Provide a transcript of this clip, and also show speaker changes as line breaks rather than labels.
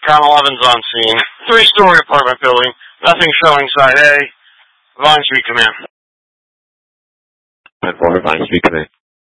Con 11's on scene. 3-story apartment building. Nothing showing side A. Vine Street, come in.
10-4, Vine Street, come in.